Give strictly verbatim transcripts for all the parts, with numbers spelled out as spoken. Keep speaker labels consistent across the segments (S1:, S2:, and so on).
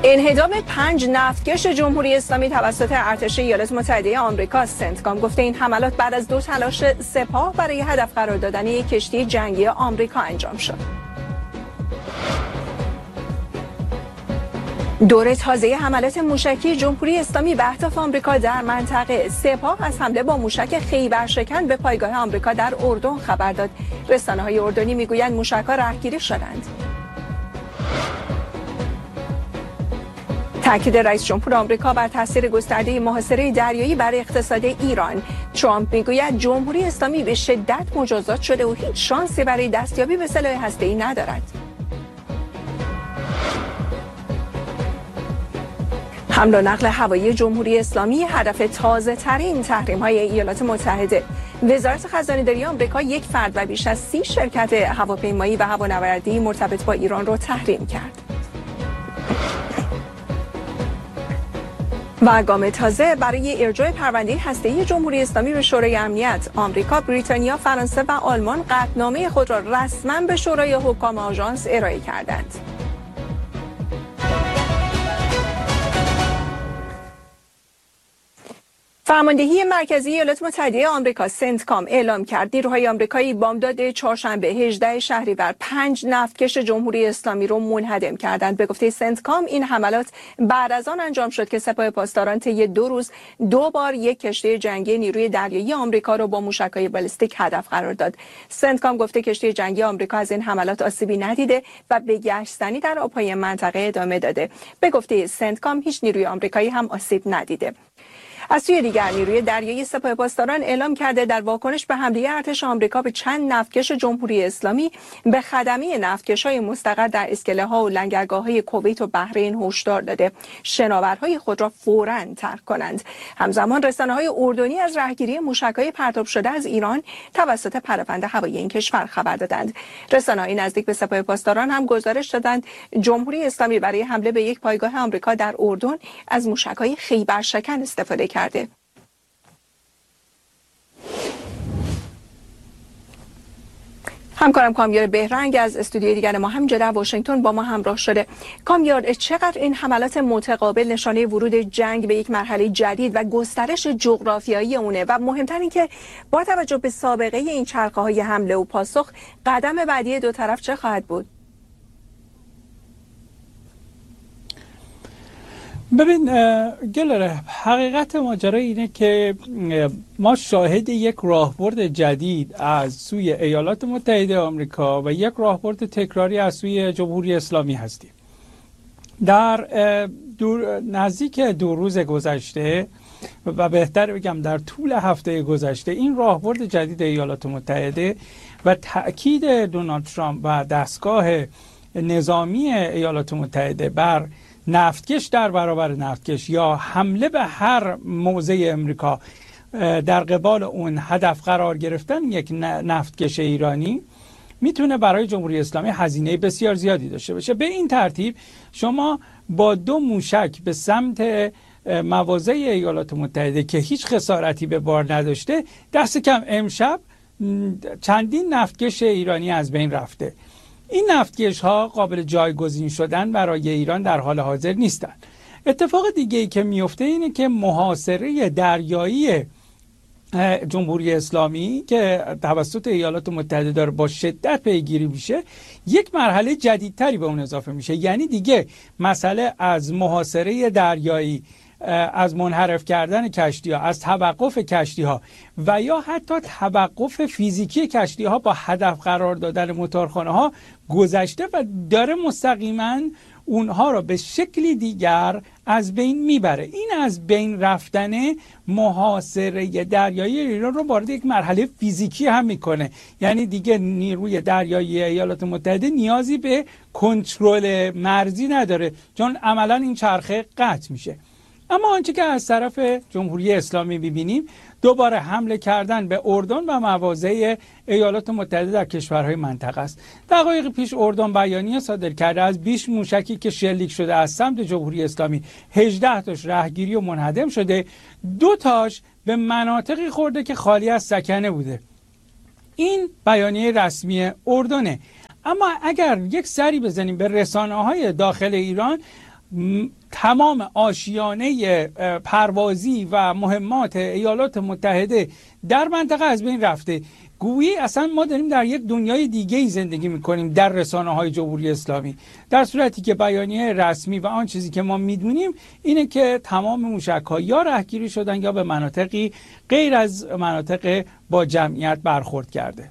S1: انهدام پنج نفتکش جمهوری اسلامی توسط ارتش ایالات متحده آمریکا. سنتکام گفته این حملات بعد از دو تلاش سپاه برای هدف قرار دادن یک کشتی جنگی آمریکا انجام شد. دوره تازه حملات موشکی جمهوری اسلامی به اهداف آمریکا در منطقه. سپاه از حمله با موشک خیبرشکن به پایگاه آمریکا در اردن خبر داد. رسانه‌های اردنی میگویند موشک‌ها رهگیری شدند. تاکید رئیس جمهور آمریکا بر تاثیر گسترده محاصره دریایی بر اقتصاد ایران. ترامپ میگوید جمهوری اسلامی به شدت مجازات شده و هیچ شانسی برای دستیابی به سلاح هسته‌ای ندارد. حمل و نقل هوایی جمهوری اسلامی هدف تازه ترین تحریم های ایالات متحده. وزارت خزانه‌داری آمریکا یک فرد و بیش از سی شرکت هواپیمایی و هوانوردی مرتبط با ایران را تحریم کرد. و گام تازه برای ارجاع پرونده هسته‌ای جمهوری اسلامی به شورای امنیت. آمریکا، بریتانیا، فرانسه و آلمان قطعنامه خود را رسما به شورای حکام آژانس ارائه کردند. فرماندهی مرکزی ایالات متحده آمریکا سنتکام اعلام کرد نیروهای آمریکایی بامداد چهارشنبه هجدهم شهریور پنج نفتکش جمهوری اسلامی رو منهدم کردند. به گفته سنتکام این حملات بعد از آن انجام شد که سپاه پاسداران طی دو روز دو بار یک کشتی جنگی نیروی دریایی آمریکا رو با موشک‌های بالستیک هدف قرار داد. سنتکام گفته کشتی جنگی آمریکا از این حملات آسیبی ندیده و به گشتنی در آب‌های منطقه ادامه داده. به گفته سنتکام هیچ نیروی آمریکایی هم آسیب ندیده. از سوی دیگر نیروی دریایی سپاه پاسداران اعلام کرده در واکنش به حمله ارتش آمریکا به چند نفتکش جمهوری اسلامی به خدمه نفتکش‌های مستقر در اسکله‌ها و لنگرگاه‌های کویت و بحرین هشدار داده شناورهای خود را فوراً ترک کنند. همزمان رسانه‌های اردنی از رهگیری موشک‌های پرتاب شده از ایران توسط پرونده هوایی این کشور خبر دادند. رسانه‌های نزدیک به سپاه پاسداران هم گزارش دادند جمهوری اسلامی برای حمله به یک پایگاه آمریکا در اردن از موشک‌های خیبرشکن استفاده کرده. همکارم کامیار بهرنگ از استودیوی دیگر ما همینجا در واشنگتن با ما همراه شده. کامیار، چقدر این حملات متقابل نشانه ورود جنگ به یک مرحله جدید و گسترش جغرافیایی اونه و مهمتر این که با توجه به سابقه این چرخه‌های حمله و پاسخ قدم بعدی دو طرف چه خواهد بود؟
S2: ببین گلره، حقیقت ماجرا اینه که ما شاهد یک راهبرد جدید از سوی ایالات متحده آمریکا و یک راهبرد تکراری از سوی جمهوری اسلامی هستیم. در دور نزدیک دو روز گذشته و بهتر بگم در طول هفته گذشته این راهبرد جدید ایالات متحده و تأکید دونالد ترامپ و دستگاه نظامی ایالات متحده بر نفتکش در برابر نفتکش یا حمله به هر موضع امریکا در قبال اون هدف قرار گرفتن یک نفتکش ایرانی میتونه برای جمهوری اسلامی هزینه بسیار زیادی داشته باشه. به این ترتیب شما با دو موشک به سمت مواضع ایالات متحده که هیچ خسارتی به بار نداشته، دست کم امشب چندین نفتکش ایرانی از بین رفته. این نفتکش ها قابل جایگزین شدن برای ایران در حال حاضر نیستند. اتفاق دیگه ای که میفته اینه که محاصره دریایی جمهوری اسلامی که توسط ایالات متحده داره با شدت پیگیری میشه، یک مرحله جدیدتری به اون اضافه میشه. یعنی دیگه مسئله از محاصره دریایی، از منحرف کردن کشتی ها، از توقف کشتی ها و یا حتی توقف فیزیکی کشتی ها با هدف قرار دادن موتورخانه ها گذشته و داره مستقیما اونها را به شکلی دیگر از بین میبره. این از بین رفتن محاصره دریایی ایران رو وارد یک مرحله فیزیکی هم میکنه. یعنی دیگه نیروی دریایی ایالات متحده نیازی به کنترل مرزی نداره، چون عملا این چرخه قطع میشه. اما آنچه که از طرف جمهوری اسلامی می‌بینیم دوباره حمله کردن به اردن و مواضع ایالات متحده در کشورهای منطقه است. دقایق پیش اردن بیانیه صادر کرده از بیست موشکی که شلیک شده از سمت جمهوری اسلامی، هجده تاش رهگیری و منهدم شده، دو تاش به مناطقی خورده که خالی از سکنه بوده. این بیانیه رسمی اردنه. اما اگر یک سری بزنیم به رسانه‌های داخل ایران، تمام آشیانه پروازی و مهمات ایالات متحده در منطقه از بین رفته. گویی اصلا ما داریم در یک دنیای دیگه‌ای زندگی می‌کنیم در رسانه‌های جمهوری اسلامی، در صورتی که بیانیه رسمی و آن چیزی که ما می‌دونیم اینه که تمام موشک‌ها یا رهگیری شدن یا به مناطقی غیر از مناطق با جمعیت برخورد کرده.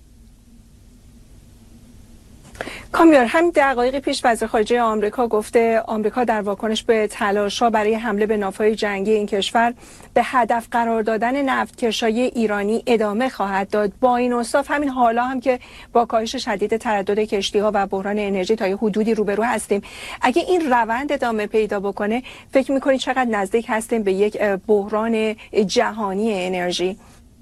S1: کامیار، همین دقایق پیش وزیر خارجه آمریکا گفته آمریکا در واکنش به تلاش‌ها برای حمله به ناوهای جنگی این کشور به هدف قرار دادن نفتکش‌های ایرانی ادامه خواهد داد. با این اوصاف همین حالا هم که با کاهش شدید تردد کشتی‌ها و بحران انرژی تا یه حدودی روبرو هستیم، اگه این روند ادامه پیدا بکنه فکر می‌کنید چقدر نزدیک هستیم به یک بحران جهانی انرژی؟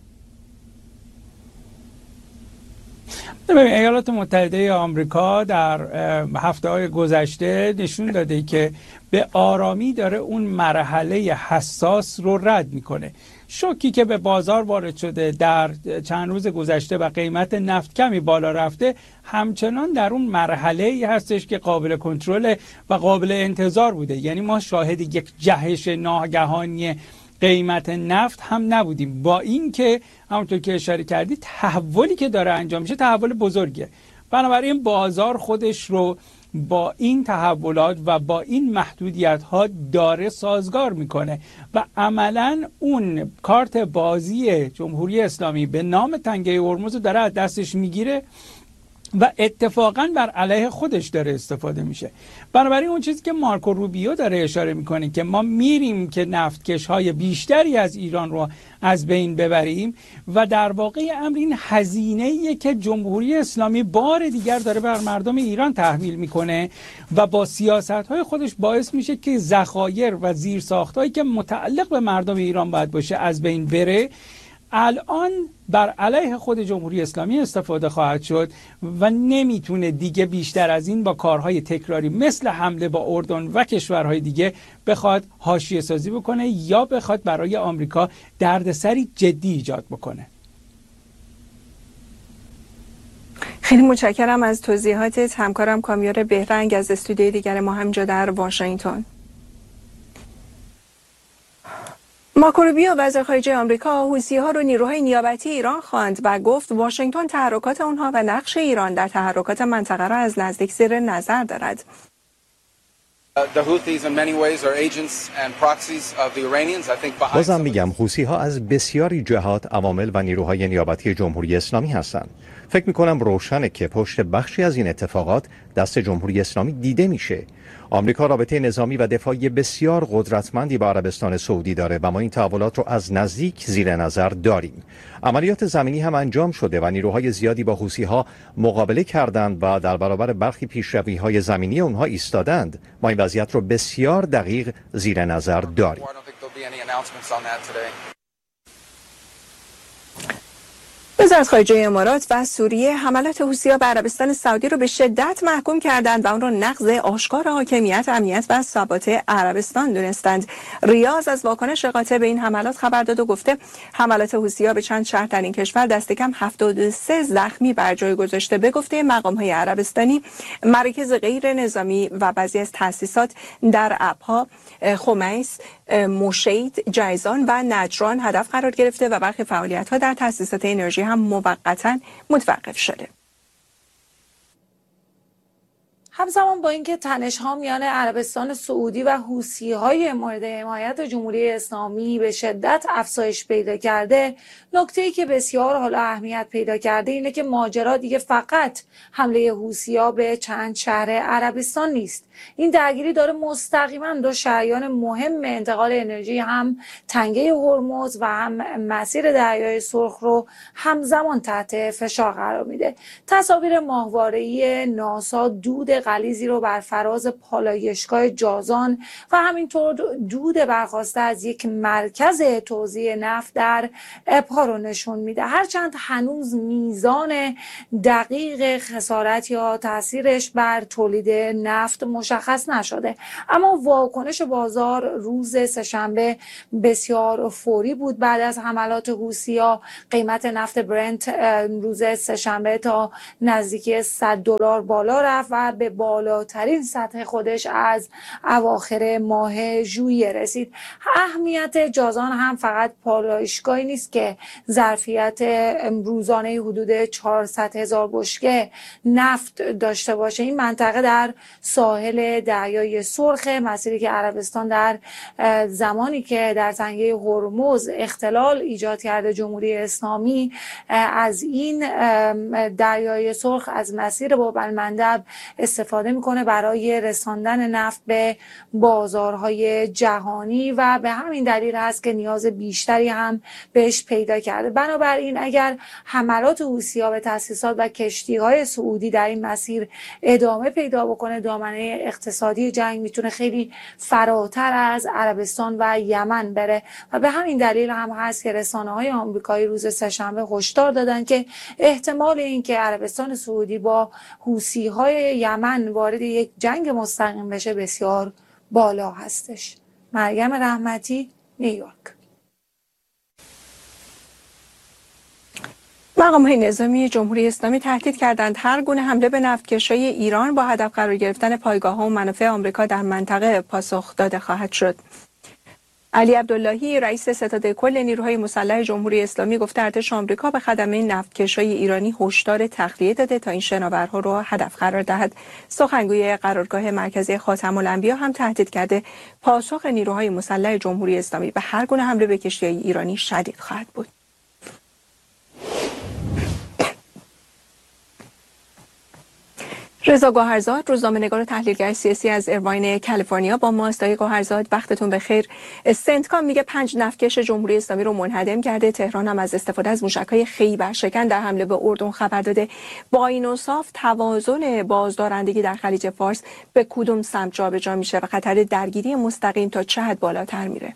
S2: ببین، ایالات متحده آمریکا در هفته‌های گذشته نشون داده که به آرامی داره اون مرحله حساس رو رد میکنه. شوکی که به بازار وارد شده در چند روز گذشته و قیمت نفت کمی بالا رفته، همچنان در اون مرحله هستش که قابل کنترل و قابل انتظار بوده. یعنی ما شاهد یک جهش ناگهانی قیمت نفت هم نبودیم، با اینکه همونطور که اشاره کردی تحولی که داره انجام میشه تحول بزرگه. بنابراین بازار خودش رو با این تحولات و با این محدودیت ها داره سازگار میکنه و عملا اون کارت بازی جمهوری اسلامی به نام تنگه هرمز داره از دستش میگیره و اتفاقا بر علیه خودش داره استفاده میشه. بنابراین اون چیزی که مارکو روبیو داره اشاره میکنه که ما میریم که نفتکش های بیشتری از ایران رو از بین ببریم و در واقع امر این هزینه‌ایه که جمهوری اسلامی بار دیگر داره بر مردم ایران تحمیل میکنه و با سیاست‌های خودش باعث میشه که ذخایر و زیرساختایی که متعلق به مردم ایران باید باشه از بین بره. الان بر علیه خود جمهوری اسلامی استفاده خواهد شد و نمیتونه دیگه بیشتر از این با کارهای تکراری مثل حمله با اردن و کشورهای دیگه بخواد حاشیه سازی بکنه یا بخواد برای آمریکا دردسری جدی ایجاد بکنه.
S1: خیلی متشکرم از توضیحاتت. همکارم کامیار بهرنگ از استودیوی دیگر ما همینجا در واشنگتن. مارکو روبیو وزیر خارجه آمریکا حوثی‌ها رو نیروهای نیابتی ایران خواند و گفت واشنگتن تحرکات اونها و نقش ایران در تحرکات منطقه را از نزدیک زیر نظر دارد.
S3: بازم میگم حوثی‌ها از بسیاری جهات عوامل و نیروهای نیابتی جمهوری اسلامی هستند. فکر میکنم روشنه که پشت بخشی از این اتفاقات دست جمهوری اسلامی دیده میشه. آمریکا رابطه نظامی و دفاعی بسیار قدرتمندی با عربستان سعودی داره و ما این تحولات رو از نزدیک زیر نظر داریم. عملیات زمینی هم انجام شده و نیروهای زیادی با حوثی‌ها مقابله کردند و در برابر برخی پیشروی‌های زمینی اونها ایستادند. ما این وضعیت رو بسیار دقیق زیر نظر داریم.
S1: وزارت خارجه امارات و سوریه حملات حوثی‌ها به عربستان سعودی رو به شدت محکوم کردند و اون رو نقض آشکار حاکمیت، امنیت و ثبات عربستان دونستند. ریاض از واکنش قاطع به این حملات خبر داد و گفته حملات حوثی‌ها به چند شهر در این کشور دست کم هفتاد و سه زخمی بر جای گذاشته. به گفته مقام‌های عربستانی، مراکز غیر نظامی و بعضی از تأسیسات در ابها، خمیس، مشید، جیزان و نجران هدف قرار گرفته و برخی فعالیت‌ها در تأسیسات انرژی هم موقتا متوقف شده.
S4: همزمان با اینکه تنش‌ها میان عربستان سعودی و حوثی‌های مورد حمایت جمهوری اسلامی به شدت افزایش پیدا کرده، نکته‌ای که بسیار حالا اهمیت پیدا کرده اینه که ماجرا دیگه فقط حمله حوثی‌ها به چند شهر عربستان نیست. این درگیری داره مستقیما دو شریان مهم انتقال انرژی، هم تنگه هرمز و هم مسیر دریای سرخ رو همزمان تحت فشار قرار میده. تصاویر ماهواره‌ای ناسا دود غلیظی رو بر فراز پالایشگاه جازان و همینطور دود برخواسته از یک مرکز توزیع نفت در ابها رو نشون میده. هرچند هنوز میزان دقیق خسارت یا تاثیرش بر تولید نفت مشخص نشده، اما واکنش بازار روز سه‌شنبه بسیار فوری بود. بعد از حملات حوثی‌ها قیمت نفت برنت روز سه‌شنبه تا نزدیکی صد دلار بالا رفت و به بالاترین سطح خودش از اواخر ماه ژوئیه رسید. اهمیت جازان هم فقط پالایشگاهی نیست که ظرفیت روزانه حدود چهارصد هزار بشکه نفت داشته باشه. این منطقه در ساحل دریای سرخ، مسیری که عربستان در زمانی که در تنگه هرمز اختلال ایجاد کرده جمهوری اسلامی از این دریای سرخ، از مسیر باب المندب استفاده میکنه برای رساندن نفت به بازارهای جهانی و به همین دلیل هست که نیاز بیشتری هم بهش پیدا کرده. بنابراین اگر حملات حوثی‌ها به تأسیسات و کشتی‌های سعودی در این مسیر ادامه پیدا بکنه، دامنه اقتصادی جنگ میتونه خیلی فراتر از عربستان و یمن بره و به همین دلیل هم هست که رسانه‌های آمریکایی روز سه‌شنبه هشدار دادن که احتمال اینکه عربستان سعودی با حوثی‌های یمن وارد یک جنگ مستقیم بشه بسیار بالا هستش. مریم رحمتی، نیویورک.
S1: مقام‌های نظامی جمهوری اسلامی تهدید کردند هر گونه حمله به نفتکشای ایران با هدف قرار گرفتن پایگاه‌ها و منافع آمریکا در منطقه پاسخ داده خواهد شد. علی عبداللهی رئیس ستاد کل نیروهای مسلح جمهوری اسلامی گفته ارتش آمریکا به خدمه نفتکشای ایرانی هشدار تخلیه داده تا این شناورها را هدف قرار دهد. سخنگوی قرارگاه مرکزی خاتم الانبیا هم تهدید کرده پاسخ نیروهای مسلح جمهوری اسلامی به هر گونه حمله به کشتی‌های ایرانی شدید خواهد بود. رضا گوهرزاد، روزنامه‌نگار و تحلیلگر سیاسی از ایرواین کالیفرنیا با ماست. آقای گوهرزاد وقتتون بخیر. سنتکام میگه پنج نفتکش جمهوری اسلامی رو منهدم کرده. تهران هم از استفاده از موشک‌های خیبرشکن در حمله به اردن خبر داده. با این اوصاف توازن بازدارندگی در خلیج فارس به کدوم سمت جابجا میشه و خطر درگیری مستقیم تا چه حد بالاتر میره؟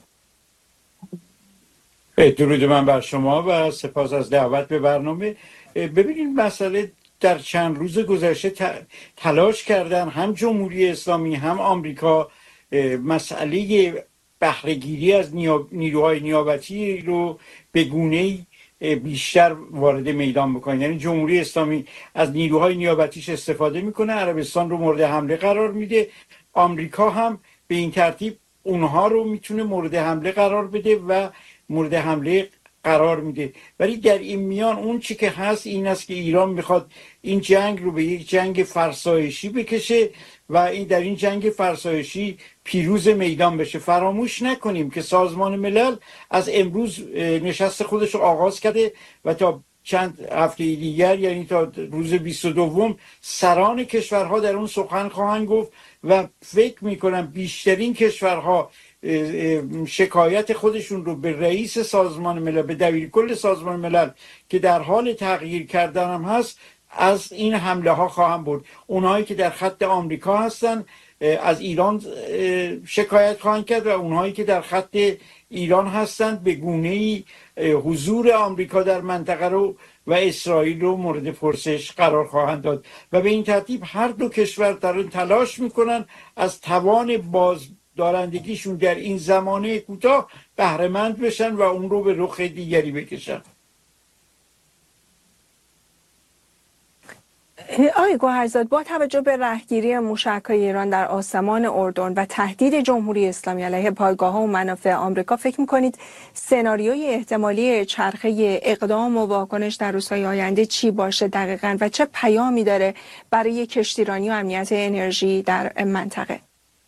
S5: درود من بر شما و سپاس از دعوت به برنامه. ببینید مسئله در چند روز گذشته تلاش کردن هم جمهوری اسلامی هم آمریکا مسئله بهره‌گیری از نیروهای نیابتی رو به گونه‌ای بیشتر وارد میدان بکنن. یعنی جمهوری اسلامی از نیروهای نیابتیش استفاده میکنه، عربستان رو مورد حمله قرار میده، آمریکا هم به این ترتیب اونها رو میتونه مورد حمله قرار بده و مورد حمله قرار میده. ولی در این میان اون چی که هست این است که ایران میخواد این جنگ رو به یک جنگ فرسایشی بکشه و این در این جنگ فرسایشی پیروز میدان بشه. فراموش نکنیم که سازمان ملل از امروز نشست خودش رو آغاز کرده و تا چند هفته دیگر، یعنی تا روز بیست و دوم، سران کشورها در اون سخن خواهند گفت و فکر میکنم بیشترین کشورها شکایت خودشون رو به رئیس سازمان ملل، به دبیرکل سازمان ملل که در حال تغییر کردن هم هست، از این حمله ها خواهم برد. اونهایی که در خط آمریکا هستن از ایران شکایت خواهند کرد و اونهایی که در خط ایران هستند به گونه‌ای حضور آمریکا در منطقه رو و اسرائیل رو مورد پرسش قرار خواهند داد و به این ترتیب هر دو کشور دارن تلاش میکنن از توان باز دارندگیشون در این زمانه کوتاه بهره مند بشن و اون رو به رخ دیگری بکشن.
S1: آقای گوهرزاد، با توجه به رهگیری موشک‌های ایران در آسمان اردن و تهدید جمهوری اسلامی علیه پایگاه‌ها و منافع آمریکا، فکر می‌کنید سناریوی احتمالی چرخه اقدام و واکنش در روزهای آینده چی باشه دقیقاً و چه پیامی داره برای کشتیرانی و امنیت انرژی در منطقه؟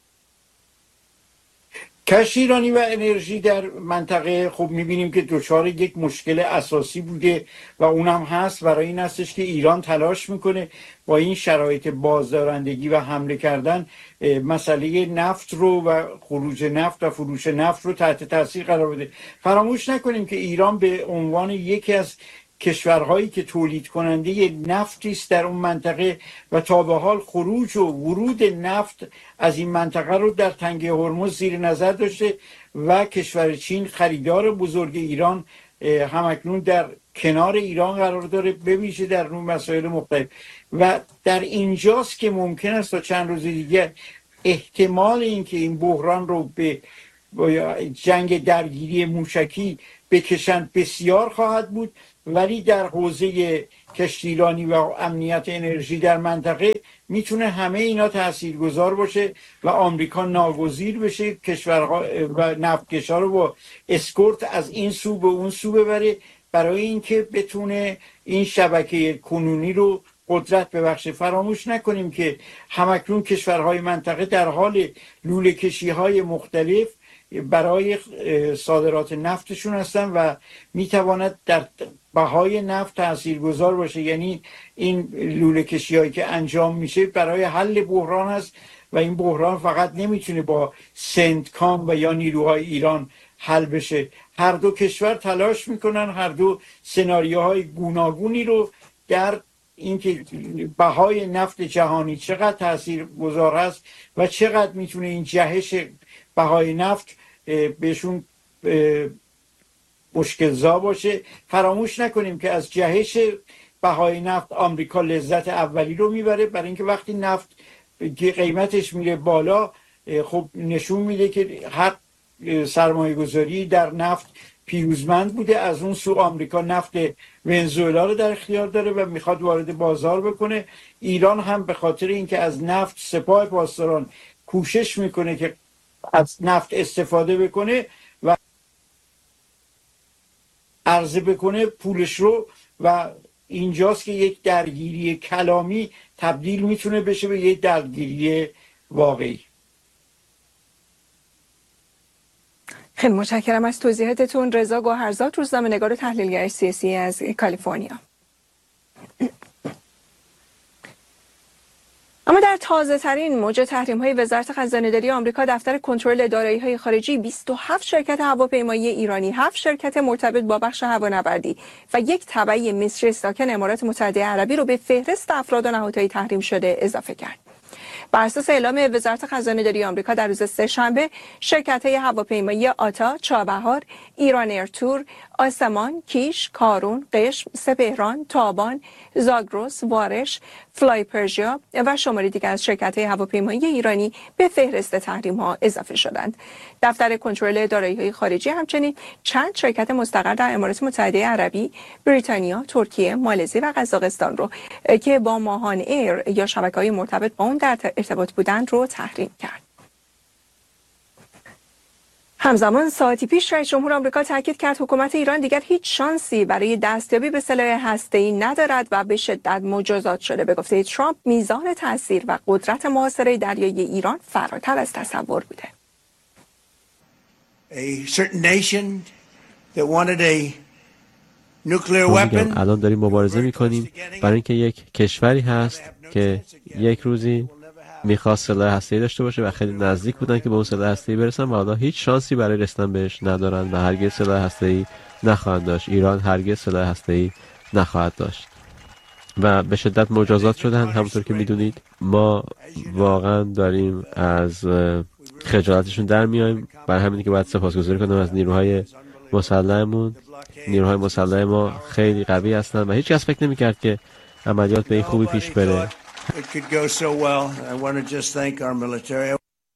S5: کشتیرانی و انرژی در منطقه خب میبینیم که دچار یک مشکل اساسی بوده و اونم هست برای این هستش که ایران تلاش میکنه با این شرایط بازدارندگی و حمله کردن مسئله نفت رو و خروج نفت و فروش نفت رو تحت تاثیر قرار بده. فراموش نکنیم که ایران به عنوان یکی از کشورهایی که تولید کننده نفتی است در اون منطقه و تا به حال خروج و ورود نفت از این منطقه رو در تنگه هرمز زیر نظر داشته و کشور چین خریدار بزرگ ایران همکنون در کنار ایران قرار داره، به ویژه در اون مسائل مختلف و در اینجاست که ممکن است تا چند روز دیگه احتمال اینکه این بحران رو به جنگ درگیری موشکی بکشند بسیار خواهد بود. ولی در حوزه کشتیرانی و امنیت انرژی در منطقه میتونه همه اینا تاثیرگذار باشه و آمریکا ناگزیر بشه کشورها و نفتکشا رو با اسکورت از این سو به اون سو ببره برای اینکه بتونه این شبکه کنونی رو قدرت ببخشه. فراموش نکنیم که همکنون کشورهای منطقه در حال لوله کشی های مختلف برای صادرات نفتشون هستن و میتواند در بهای نفت تاثیرگذار باشه. یعنی این لوله کشی هایی که انجام میشه برای حل بحران هست و این بحران فقط نمیتونه با سنتکام و یا نیروهای ایران حل بشه. هر دو کشور تلاش میکنن هر دو سناریوهای گوناگونی رو در اینکه بهای نفت جهانی چقدر تاثیرگذار هست و چقدر میتونه این جهش بهای نفت بهشون مشکلزا باشه. فراموش نکنیم که از جهش بهای نفت آمریکا لذت اولی رو میبره، برای اینکه وقتی نفت قیمتش میره بالا خب نشون میده که هر سرمایه گذاری در نفت پیروزمند بوده. از اون سو آمریکا نفت ونزوئلا رو در اختیار داره و میخواد وارد بازار بکنه. ایران هم به خاطر اینکه از نفت سپاه پاسداران کوشش میکنه که از نفت استفاده بکنه و عرضه بکنه پولش رو و اینجاست که یک درگیری کلامی تبدیل میتونه بشه به یک درگیری واقعی.
S1: خیلی متشکرم از توضیحاتتون. رضا گوهرزاد، روزنامه‌نگار و تحلیلگر سیاسی از کالیفرنیا. اما در تازه ترین موج تحریم های وزارت خزانه‌داری آمریکا دفتر کنترل دارایی های خارجی بیست و هفت شرکت هواپیمایی ایرانی، هفت شرکت مرتبط با بخش هوانوردی و یک تبعی مصری ساکن امارات متحده عربی رو به فهرست افراد و نهادهای تحریم شده اضافه کرد. بر اساس اعلام وزارت خزانه‌داری آمریکا در روز سه‌شنبه شرکت‌های هواپیمایی آتا، چابهار، ایران ایرتور، آسمان، کیش، کارون، قشم، سپهران، تابان، زاگرس، وارش، فلای پرژیا و شماری دیگر از شرکت‌های هواپیمایی ایرانی به فهرست تحریم‌ها اضافه شدند. دفتر کنترل دارایی‌های خارجی همچنین چند شرکت مستقر در امارات متحده عربی، بریتانیا، ترکیه، مالزی و قزاقستان رو که با ماهان ایر یا شبکه‌های مرتبط با اون در ارتباط بودند رو تحریم کرد. همزمان ساعتی پیش رئیس جمهور آمریکا تاکید کرد حکومت ایران دیگر هیچ شانسی برای دستیابی به سلاح هسته‌ای ندارد و به شدت مجازات شده. به گفته ترامپ میزان تاثیر و قدرت محاصره دریایی ایران فراتر از تصور بوده.
S6: A certain nation that wanted a nuclear weapon.
S7: الان داریم مبارزه می‌کنیم برای اینکه یک کشوری هست که یک روزی میخواست سلاح هسته‌ای داشته باشه و خیلی نزدیک بودن که به اون سلاح هسته‌ای برسن و حالا هیچ شانسی برای رسیدن بهش ندارن و هرگز سلاح هسته‌ای نخواهند داشت. ایران هرگز سلاح هسته‌ای نخواهد داشت و به شدت مجازات شدن. همونطور که میدونید ما واقعا داریم از خجالتشون در میایم، برای همینه که باید سپاسگزاری کنم از نیروهای مسلحمون. نیروهای مسلح ما خیلی قوی هستن و هیچ کس فکر نمی‌کرد که عملیات به این خوبی پیش بره.
S6: It could go so well. I want to just thank our military.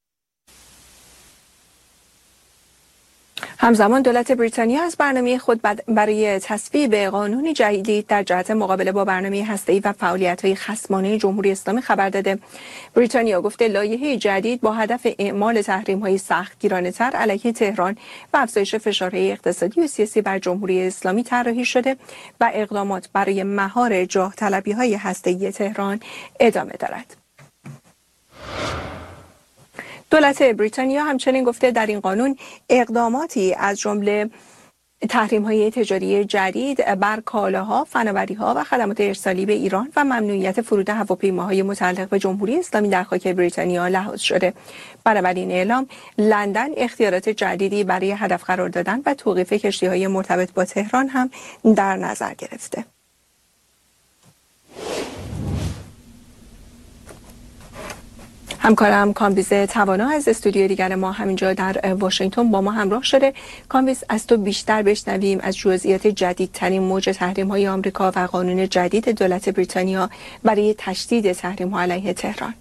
S1: همزمان دولت بریتانیا از برنامه خود برای تصویب قانونی جدید در جهت مقابله با برنامه هسته‌ای و فعالیت‌های خصمانه جمهوری اسلامی خبر داده. بریتانیا گفته لایحه جدید با هدف اعمال تحریم‌های سختگیرانه‌تر علیه تهران و افزایش فشارهای اقتصادی و سیاسی بر جمهوری اسلامی طراحی شده و اقدامات برای مهار جاه طلبی‌های هسته‌ای تهران ادامه دارد. دولت بریتانیا همچنین گفته در این قانون اقداماتی از جمله تحریم‌های تجاری جدید بر کالاها، فناوری‌ها و خدمات ارسالی به ایران و ممنوعیت فرود هواپیماهای متعلق به جمهوری اسلامی در خاک بریتانیا لحاظ شده. بنابراین اعلام لندن اختیارات جدیدی برای هدف قرار دادن و توقیف کشتی‌های مرتبط با تهران هم در نظر گرفته. همکارم کامبیز توانا از استودیوی دیگر ما همینجا در واشنگتن با ما همراه شده. کامبیز، از تو بیشتر بشنویم از جزئیات جدیدترین موج تحریم‌های آمریکا و قانون جدید دولت بریتانیا برای تشدید تحریم‌ها علیه تهران.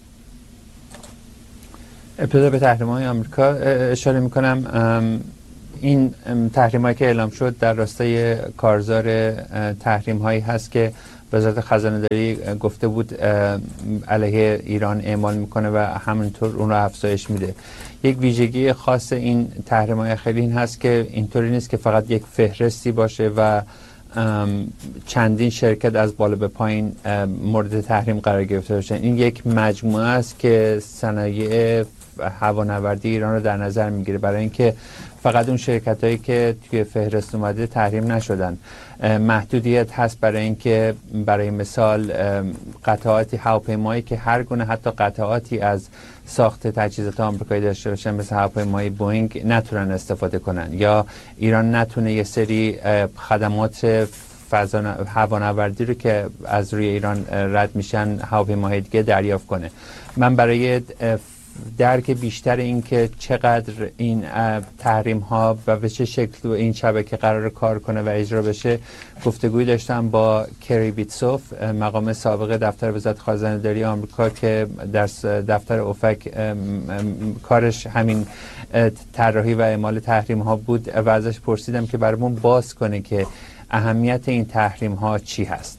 S8: ابتدا به تحریم‌های آمریکا اشاره می‌کنم. این تحریم‌هایی که اعلام شد در راستای کارزار تحریم‌هایی هست که وزارت خزانه‌داری گفته بود علیه ایران اعمال میکنه و همینطور اون رو افزایش میده. یک ویژگی خاص این تحریم‌های خیلی این هست که اینطوری نیست که فقط یک فهرستی باشه و چندین شرکت از بالا به پایین مورد تحریم قرار گرفته باشن. این یک مجموعه است که صنایع هوانوردی ایران رو در نظر میگیره، برای اینکه فقط اون شرکت هایی که توی فهرست اومده تحریم نشدن. محدودیت هست برای اینکه برای مثال قطعاتی هواپیمایی که هر گونه حتی قطعاتی از ساخت تجهیزات آمریکایی داشته باشن مثل هواپیمای بوئینگ نتونن استفاده کنن، یا ایران نتونه یه سری خدمات هوانوردی رو که از روی ایران رد میشن هواپیماهای دیگه دریافت کنه. من برای درک بیشتر این که چقدر این تحریم ها و به چه شکل این شبکه قرار کار کنه و اجرا بشه گفتگوی داشتم با کری بیتسوف، مقام سابق دفتر وزارت خزانه‌داری آمریکا که در دفتر اوفک کارش همین طراحی و اعمال تحریم ها بود و ازش پرسیدم که برامون باز کنه که اهمیت این تحریم ها چی هست.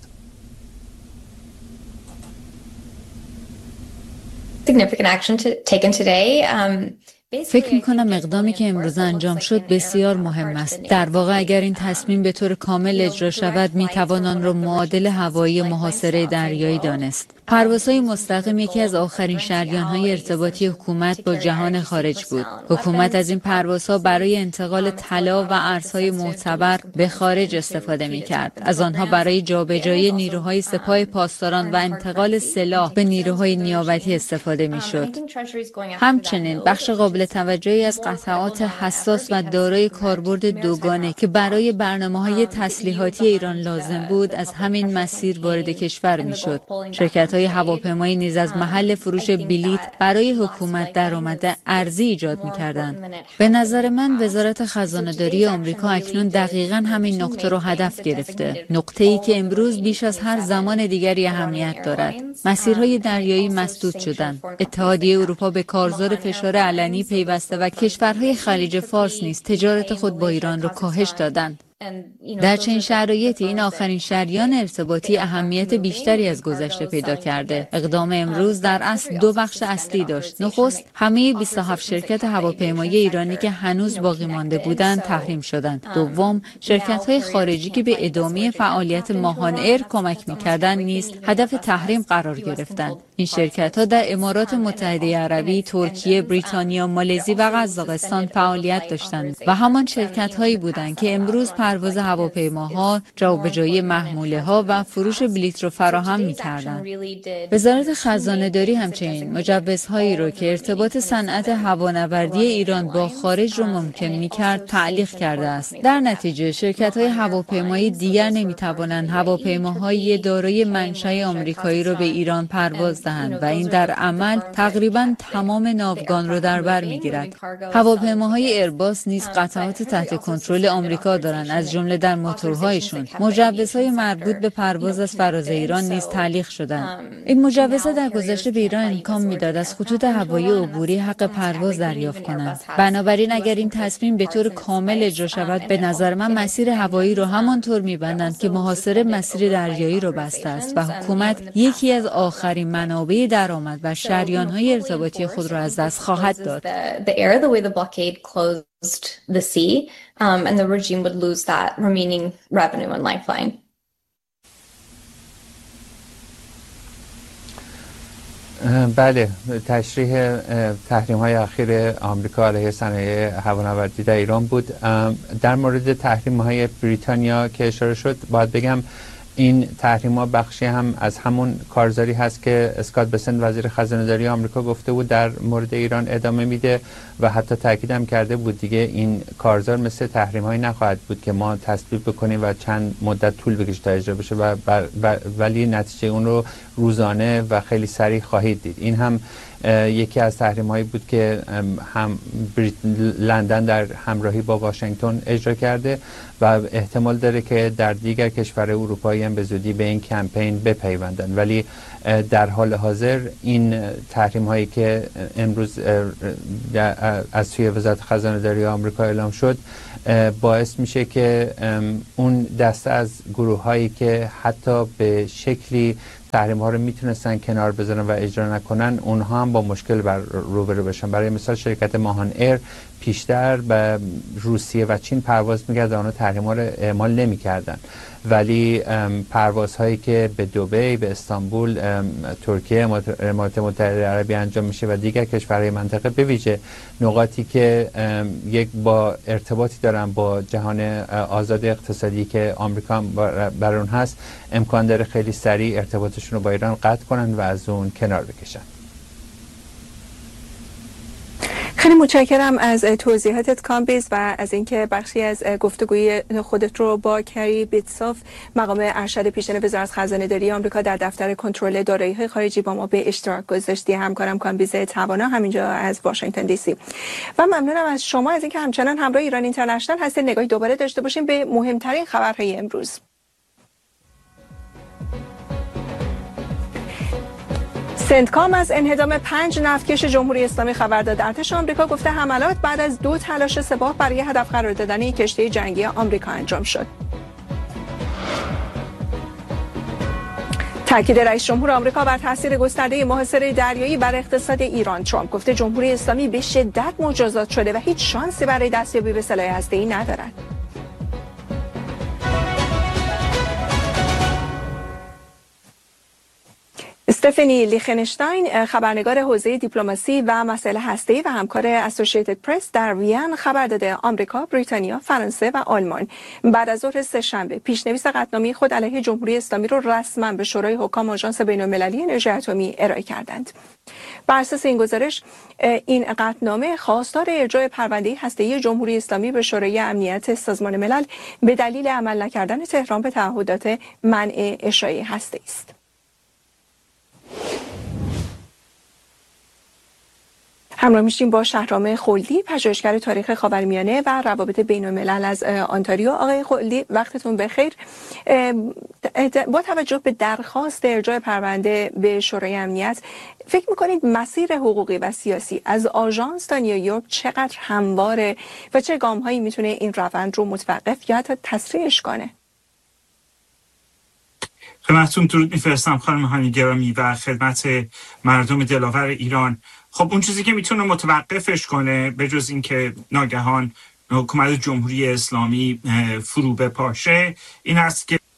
S9: Significant action to, taken today. Um,
S10: فکر میکنم اقدامی که امروز انجام شد بسیار مهم است. در واقع اگر این تصمیم به طور کامل اجرا شود میتوان آن را معادل هوایی محاصره دریایی دانست. پروازهای مستقیم یکی از آخرین شریان‌های ارتباطی حکومت با جهان خارج بود. حکومت از این پروازها برای انتقال طلا و ارزهای معتبر به خارج استفاده می‌کرد. از آنها برای جابجایی نیروهای سپاه پاسداران و انتقال سلاح به نیروهای نیابتی استفاده می‌شد. همچنین بخش قابل توجهی از قطعات حساس و دارای کاربرد دوگانه که برای برنامه‌های تسلیحاتی ایران لازم بود از همین مسیر وارد کشور می‌شد. شرکت های هواپیمایی نیز از محل فروش بلیط برای حکومت درآمد ارزی ایجاد می‌کردند. به نظر من وزارت خزانه‌داری آمریکا اکنون دقیقاً همین نقطه رو هدف گرفته. نقطه‌ای که امروز بیش از هر زمان دیگری اهمیت دارد. مسیرهای دریایی مسدود شدند. اتحادیه اروپا به کارزار فشار علنی پیوسته و کشورهای خلیج فارس نیز تجارت خود با ایران را کاهش دادند. در چنین شرایطی این آخرین شریان ارتباطی اهمیت بیشتری از گذشته پیدا کرده. اقدام امروز در اصل دو بخش اصلی داشت. نخست، همه بیست و هفت شرکت هواپیمایی ایرانی که هنوز باقی مانده بودند تحریم شدند. دوم، شرکت‌های خارجی که به ادامه فعالیت ماهان ایر کمک می‌کردند نیز هدف تحریم قرار گرفتند. این شرکت‌ها در امارات متحده عربی، ترکیه، بریتانیا، مالزی و قزاقستان فعالیت داشتند و همان شرکت‌هایی بودند که امروز پرواز هواپیماها، جابجایی محموله‌ها و فروش بلیط را فراهم می‌کردند. وزارت خزانه‌داری همچنین مجوزهایی را که ارتباط صنعت هوانوردی ایران با خارج را ممکن می‌کرد تعلیق کرده است. در نتیجه شرکت‌های هواپیمایی دیگر نمی‌توانند هواپیماهای دارای منشأ آمریکایی را به ایران پرواز دهند و این در عمل تقریباً تمام ناوگان را در بر می‌گیرد. هواپیماهای ایرباس نیز قطعات تحت کنترل آمریکا دارند، از جمله در موتورهایشون. مجوزهای مربوط به پرواز از فراز ایران نیز تعلیق شدند. این مجوزها در گذشته به ایران امکان میداد از خطوط هوایی عبوری حق پرواز دریافت کنند. بنابراین اگر این تصمیم به طور کامل اجرا شود، به نظر من مسیر هوایی را همانطور می‌بندند که محاصره مسیر دریایی را بسته است و حکومت یکی از آخرین منابع درآمد و شریان‌های ارتباطی خود را از دست خواهد داد.
S9: the sea um, and the regime would lose that remaining revenue and lifeline.
S8: بله، تشریح تحریم های اخیر آمریکا علیه صنایع هوانوردی در ایران بود. در مورد تحریم های بریتانیا که اشاره شد، باید بگم این تحریم‌ها بخشی هم از همون کارزاری هست که اسکات بسنت وزیر خزانه‌داری آمریکا گفته بود در مورد ایران ادامه میده و حتی تاکید هم کرده بود دیگه این کارزار مثل تحریم‌هایی نخواهد بود که ما تصویب بکنیم و چند مدت طول بکشه تا اجرا بشه و ولی نتیجه اون رو روزانه و خیلی سریع خواهید دید. این هم یکی از تحریم‌هایی بود که هم لندن در همراهی با واشنگتن اجرا کرده و احتمال داره که در دیگر کشور اروپایی هم به زودی به این کمپین بپیوندن، ولی در حال حاضر این تحریم هایی که امروز از سوی وزارت خزانه داری آمریکا اعلام شد باعث میشه که اون دسته از گروه هایی که حتی به شکلی تحریم ها رو میتونستن کنار بذارن و اجرا نکنن، اونها هم با مشکل بر روبرو بشن. برای مثال شرکت ماهان ایر پیشتر به روسیه و چین پرواز میکرد و اونها تحریم ها رو اعمال نمیکردن، ولی پروازهایی که به دبی، به استانبول، ترکیه، امارات متحده عربی انجام میشه و دیگر کشورهای منطقه، به ویژه نقاطی که یک با ارتباطی دارن با جهان آزاد اقتصادی که آمریکا بر اون هست، امکان داره خیلی سریع ارتباطشون رو با ایران قطع کنن و از اون کنار بکشن.
S1: خیلی متشکرم از توضیحاتت کامبیز و از اینکه بخشی از گفتگوی خودت رو با کری بیتساف، مقام ارشد پیشین وزارت خزانه داری آمریکا در دفتر کنترل دارایی‌های خارجی، با ما به اشتراک گذاشتی. همکارم کامبیز توانا همینجا از واشنگتن دی سی. و ممنونم از شما از اینکه همچنان همراه ایران اینترنشنال هستید. نگاهی دوباره داشته باشیم به مهمترین خبرهای امروز. سنتکام از انهدام پنج نفتکش جمهوری اسلامی خبر داد. ارتش آمریکا گفته حملات بعد از دو تلاش سپاه برای هدف قرار دادن یک کشتی جنگی آمریکا انجام شد. تاکید رئیس جمهور آمریکا بر تاثیر گسترده محاصره دریایی بر اقتصاد ایران. ترامپ گفته جمهوری اسلامی به شدت مجازات شده و هیچ شانسی برای دستیابی به سلاح هسته‌ای ندارد. استفانی لیخنشتاین، خبرنگار حوزه دیپلماسی و مسائل هسته‌ای و همکار اسوسییتد پرس در وین، خبر داده آمریکا، بریتانیا، فرانسه و آلمان بعد از ظهر سه‌شنبه پیشنویس قطعنامه خود علیه جمهوری اسلامی را رسما به شورای حکام آژانس بین‌المللی انرژی اتمی ارائه کردند. بر اساس این گزارش، این قطعنامه خواستار ارجاع پرونده هسته‌ای جمهوری اسلامی به شورای امنیت سازمان ملل به دلیل عمل نکردن تهران به تعهدات منع اشاعه هسته‌ای است. همراه میشیم با شهرام خلدی، پژوهشگر تاریخ خاورمیانه و روابط بین‌الملل از آنتاریو. آقای خلدی، وقتتون بخیر. با توجه به درخواست ارجاع پرونده به شورای امنیت، فکر میکنید مسیر حقوقی و سیاسی از آژانس تا نیویورک چقدر همواره و چه گام‌هایی میتونه این روند رو متوقف یا حتی تسریعش کنه؟
S11: خدمتتون درود میفرستم خانم هانی گرامی و خدمت مردم دلاور ایران. خب اون چیزی که میتونه متوقفش کنه به جز این که ناگهان حکومت جمهوری اسلامی فرو بپاشه، این است که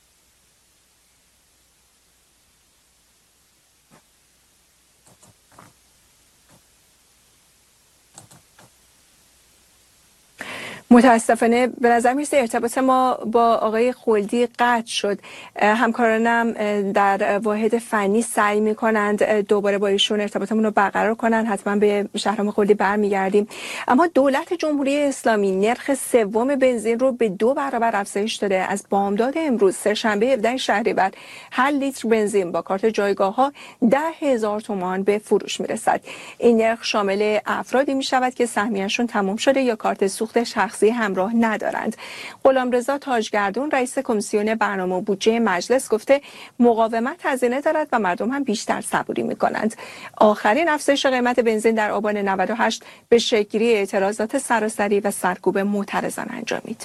S1: متاسفانه به نظر میرسه ارتباط ما با آقای خلدی قطع شد. همکارانم در واحد فنی سعی میکنند دوباره با ایشون ارتباطمون رو برقرار کنن. حتما به شهرام خلدی برمیگردیم. اما دولت جمهوری اسلامی نرخ سوم بنزین رو به دو برابر افزایش داده. از بامداد امروز سه‌شنبه هفدهم شهریور هر لیتر بنزین با کارت جایگاه ها ده هزار تومان به فروش میرسد. این نرخ شامل افرادی میشود که سهمیه‌شون تمام شده یا کارت سوخت شخصی همراه ندارند. غلامرضا تاجگردون، رئیس کمیسیون برنامه و بودجه مجلس، گفته مقاومت هزینه دارد و مردم هم بیشتر صبوری می‌کنند. آخرین افزایش قیمت بنزین در آبان نود و هشت به شکل‌گیری اعتراضات سراسری و سرکوب معترضان انجامید.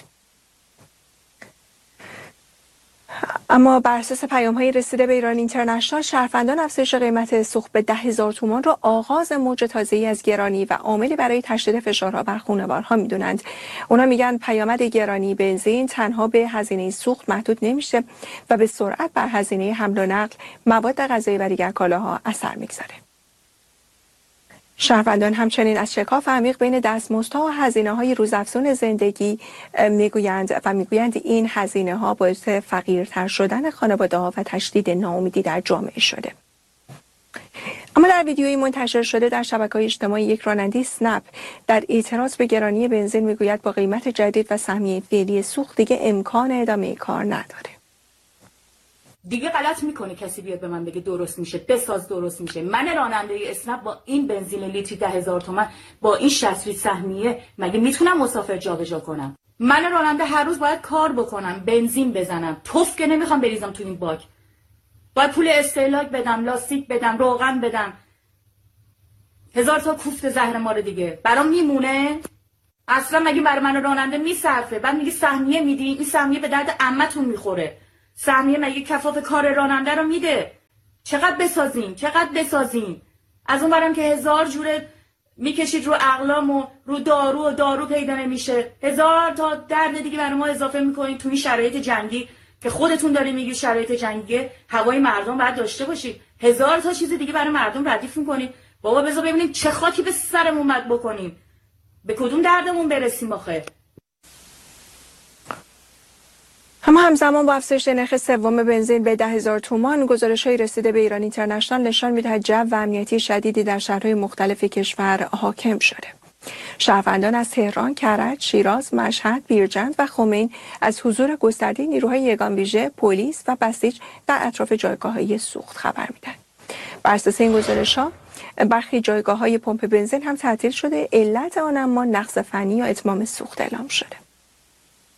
S1: اما بر اساس پیام‌های رسیده به ایران اینترنشنال، شهروندان افزایش قیمت سوخت به ده هزار تومان را آغاز موج تازه‌ای از گرانی و عاملی برای تشدید فشارها بر خانوارها می‌دونند. اونا میگن پیامد گرانی بنزین تنها به هزینه سوخت محدود نمیشه و به سرعت بر هزینه حمل و نقل، مواد غذایی و دیگر کالاها اثر می‌گذاره. شهروندان همچنین از شکاف عمیق بین دستمزدها و هزینه‌های روزافزون زندگی میگویند و میگویند این هزینه‌ها باعث فقیرتر شدن خانواده‌ها و تشدید ناامیدی در جامعه شده. اما در ویدیویی منتشر شده در شبکه‌های اجتماعی، یک راننده اسنپ در اعتراض به گرانی بنزین میگوید با قیمت جدید و سهمیه فعلی سوخت دیگه امکان ادامه کار نداره.
S12: دیگه غلط میکنه کسی بیاد به من بگه درست میشه، بساز درست میشه. من راننده اسنپ با این بنزین لیتری ده هزار تومان با این شصت سهمیه مگه میتونم مسافر جابجا کنم؟ من راننده هر روز باید کار بکنم، بنزین بزنم، توف که نمیخوام بریزم تو این باک، باید پول استهلاک بدم، لاستیک بدم، روغن بدم، هزار تا کوفت زهر مار دیگه برام میمونه؟ اصلا مگه برای من راننده میصرفه؟ بعد میگی سهمیه میدی، این سهمیه به درد عمتون میخوره. سهمیه مگه کفاف کار راننده رو میده؟ چقدر بسازیم، چقدر بسازیم. از اون برم که هزار جوره میکشید رو اقلام و رو دارو و دارو پیدا نمیشه، هزار تا درد دیگه برای ما اضافه میکنید تو این شرایط جنگی که خودتون داری میگی شرایط جنگی، هوای مردم باید داشته باشید، هزار تا چیز دیگه برای مردم ردیف میکنید. بابا بذار ببینیم چه خاکی به سرمون مد بکنیم، به کدوم دردمون برسیم آخه.
S1: هم همزمان با افزایش نرخ سوم بنزین به ده هزار تومان، گزارش‌های رسیده به ایران اینترنشنال نشان می‌دهد جو و امنیتی شدیدی در شهرهای مختلف کشور حاکم شده. شهروندان از تهران، کرج، شیراز، مشهد، بیرجند و خمین از حضور گسترده نیروهای یگان ویژه، پلیس و بسیج در اطراف جایگاه‌های سوخت خبر میدن. بر اساس این گزارش‌ها برخی جایگاه‌های پمپ بنزین هم تعطیل شده، علت آن اما نقص فنی یا اتمام سوخت اعلام شده.